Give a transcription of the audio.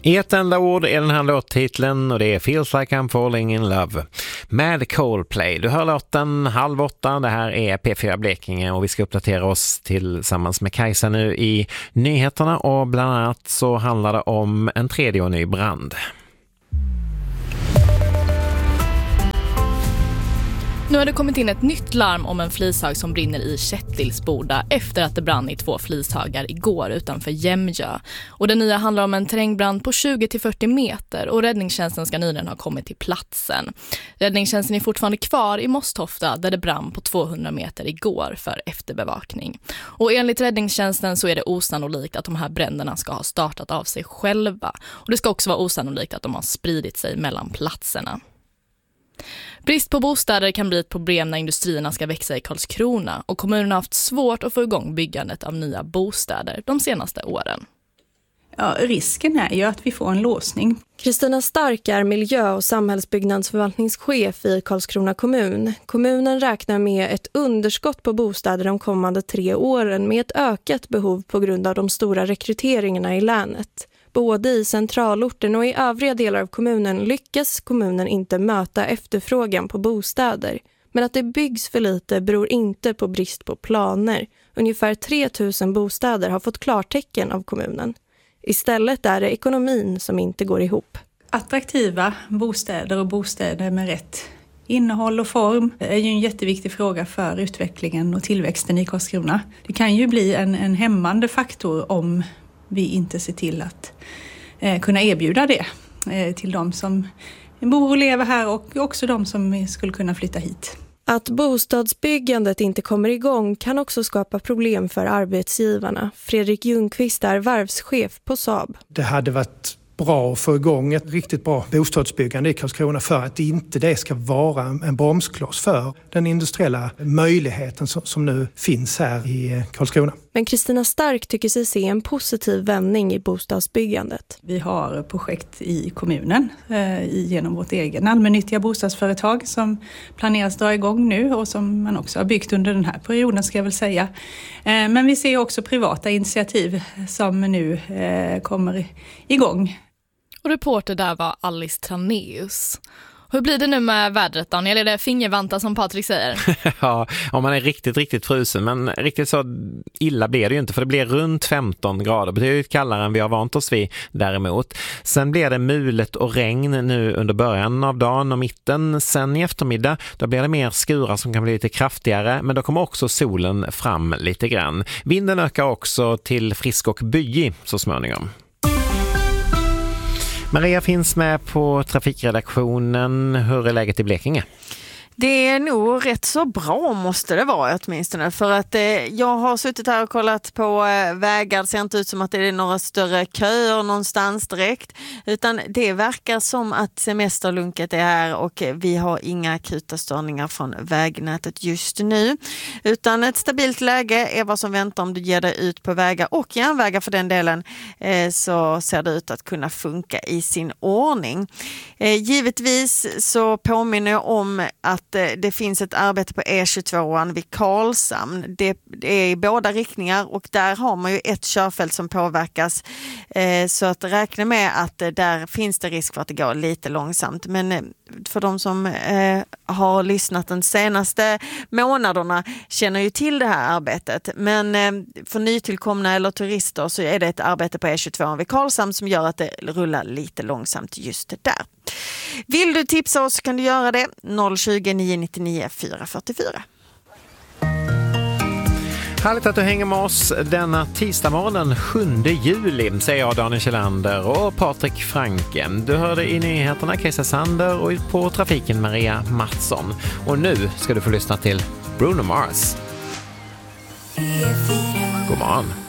I ett enda ord är den här låttiteln och det är Feels Like I'm Falling in Love med Coldplay. Du hör låten 7:30, det här är P4 Blekinge och vi ska uppdatera oss tillsammans med Kajsa nu i nyheterna och bland annat så handlar det om en tredje och ny brand. Nu har det kommit in ett nytt larm om en flishög som brinner i Kättilsboda efter att det brann i 2 flishögar igår utanför Jämjö. Och det nya handlar om en terrängbrand på 20-40 meter och räddningstjänsten ska nyligen ha kommit till platsen. Räddningstjänsten är fortfarande kvar i Mosthofta där det brann på 200 meter igår för efterbevakning. Och enligt räddningstjänsten så är det osannolikt att de här bränderna ska ha startat av sig själva. Och det ska också vara osannolikt att de har spridit sig mellan platserna. Brist på bostäder kan bli ett problem när industrierna ska växa i Karlskrona och kommunen har haft svårt att få igång byggandet av nya bostäder de senaste åren. Ja, risken är ju att vi får en låsning. Kristina Stark är miljö- och samhällsbyggnadsförvaltningschef i Karlskrona kommun. Kommunen räknar med ett underskott på bostäder de kommande 3 åren med ett ökat behov på grund av de stora rekryteringarna i länet. Både i centralorten och i övriga delar av kommunen lyckas kommunen inte möta efterfrågan på bostäder. Men att det byggs för lite beror inte på brist på planer. Ungefär 3 000 bostäder har fått klartecken av kommunen. Istället är det ekonomin som inte går ihop. Attraktiva bostäder och bostäder med rätt innehåll och form är ju en jätteviktig fråga för utvecklingen och tillväxten i Karlskrona. Det kan ju bli en hämmande faktor om vi inte ser till att kunna erbjuda det till de som bor och lever här och också de som skulle kunna flytta hit. Att bostadsbyggandet inte kommer igång kan också skapa problem för arbetsgivarna. Fredrik Ljungqvist är varvschef på Saab. Det hade varit bra att få igång ett riktigt bra bostadsbyggande i Karlskrona för att inte det ska vara en bromskloss för den industriella möjligheten som nu finns här i Karlskrona. Men Kristina Stark tycker sig se en positiv vändning i bostadsbyggandet. Vi har projekt i kommunen genom vårt egen allmännyttiga bostadsföretag som planeras dra igång nu och som man också har byggt under den här perioden ska jag väl säga. Men vi ser också privata initiativ som nu kommer igång. Och reporter där var Alice Traneus. Hur blir det nu med vädret, Daniel? Är det fingervantar som Patrik säger? Ja, om man är riktigt frusen. Men riktigt så illa blir det ju inte. För det blir runt 15 grader. Det är ju kallare än vi har vant oss vid däremot. Sen blir det mulet och regn nu under början av dagen och mitten. Sen i eftermiddag då blir det mer skurar som kan bli lite kraftigare. Men då kommer också solen fram lite grann. Vinden ökar också till frisk och byig så småningom. Maria finns med på trafikredaktionen. Hur är läget i Blekinge? Det är nog rätt så bra måste det vara åtminstone för att jag har suttit här och kollat på vägar. Det ser inte ut som att det är några större köer någonstans direkt utan det verkar som att semesterlunket är här och vi har inga akuta störningar från vägnätet just nu utan ett stabilt läge är vad som väntar om du ger dig ut på vägar och järnvägar för den delen så ser det ut att kunna funka i sin ordning. Givetvis så påminner jag om att det finns ett arbete på E22 vid Karlshamn. Det är i båda riktningar och där har man ju ett körfält som påverkas. Så att räkna med att där finns det risk för att det går lite långsamt. Men för de som har lyssnat de senaste månaderna känner ju till det här arbetet. Men för nytillkomna eller turister så är det ett arbete på E22 vid Karlshamn som gör att det rullar lite långsamt just där. Vill du tipsa oss kan du göra det 020 999 444. Härligt att du hänger med oss denna tisdagmorgon 7 juli, säger jag Daniel Kjellander och Patrik Franke. Du hörde i nyheterna Kajsa Sander och på trafiken Maria Mattsson. Och nu ska du få lyssna till Bruno Mars. God morgon.